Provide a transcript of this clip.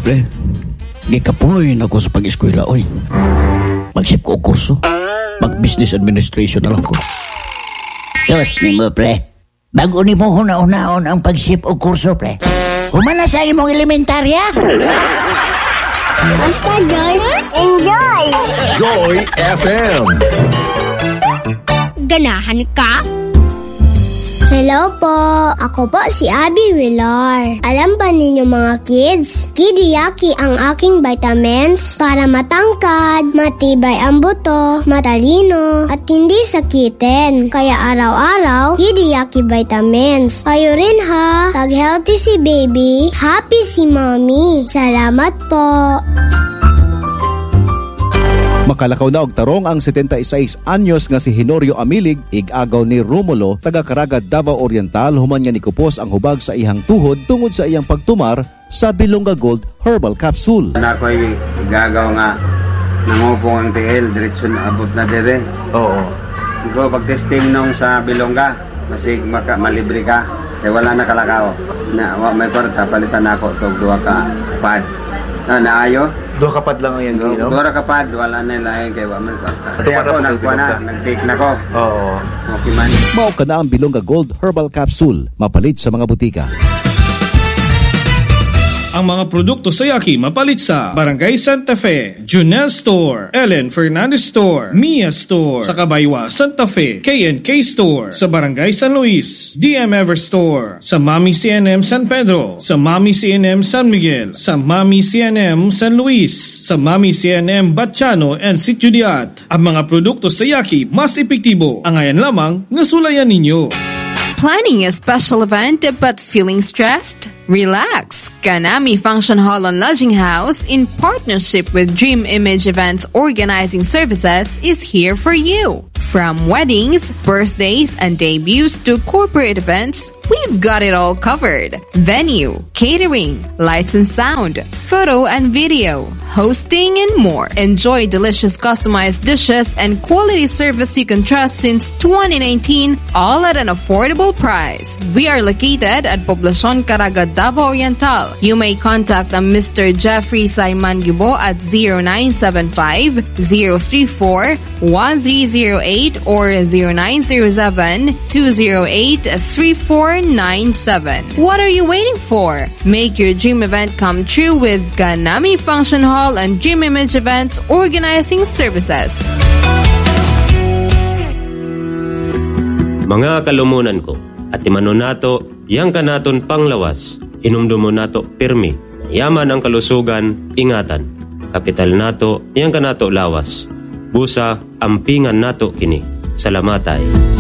pre. Gikapoy na ako sa pag-eskwela, oy. Magsip ko kurso. Mag-business administration na lang ko. Sos ni mo, pre. Bago ni mo huna-unaon ang pagsip o kurso, pre. Humana sa imong elementarya. Basta Joy, enjoy! Joy FM. Ganahan ka? Hello po, ako po si Abby Villar. Alam ba ninyo mga kids, Kidiyaki ang aking vitamins para matangkad, matibay ang buto, matalino, at hindi sakitin. Kaya araw-araw, Kidiyaki vitamins. Kayo rin ha, pag healthy si baby, happy si mommy. Salamat po. Makalakaw na og tarong ang 76 anyos nga si Henorio Amilig, ig-agaw ni Romulo, taga Caraga, Davao Oriental, human nga nikupos ang hubag sa ihang tuhod tungod sa iyang pagtumar sa Bilonga Gold Herbal Capsule. Ako'y igagaw nga nangupong ang TL, diretso na abot na dire. Oo. Ikaw pag-testing nung sa Bilonga, masig malibre ka, kaya wala na kalakaw. May kwarta, palitan ako itong 2 ka pad. Naayo? 2 kapad lang yan, no? 2 kapad, wala na ilahin kay Waman Kwarta. Kaya ako, nagkuha na, nag-take na ko. Oo. Okay man. Mao ka na ang Bilonga Gold Herbal Capsule, mapalit sa mga butika. Ang mga produkto sa Yaki mapalit sa Barangay Santa Fe, Junel Store, Ellen Fernandez Store, Mia Store, sa Kabaywa, Santa Fe, K&K Store, sa Barangay San Luis, DM Ever Store, sa Mami CNM San Pedro, sa Mami CNM San Miguel, sa Mami CNM San Luis, sa Mami CNM Batchano and Sitio Diat. Ang mga produkto sa Yaki mas epektibo. Ang ayan lamang nasulayan ninyo. Planning a special event but feeling stressed? Relax! Ganami Function Hall and Lodging House, in partnership with Dream Image Events Organizing Services, is here for you. From weddings, birthdays, and debuts to corporate events, we've got it all covered. Venue, catering, lights and sound, photo and video, hosting, and more. Enjoy delicious customized dishes and quality service you can trust since 2019, all at an affordable price. We are located at Poblacion Caraga, Davao Oriental. You may contact Mr. Jeffrey Saiman Gibo at 0975-034-1308 or 0907-208-3497. What are you waiting for? Make your dream event come true with Ganami Function Hall and Dream Image Events Organizing Services. Mga kalumunan ko, at imanon nato, yang kanaton panglawas, inumdumo nato pirmi, yaman ang kalusugan, ingatan, kapital nato, yang kanato lawas, busa, ampingan nato kini, salamatay.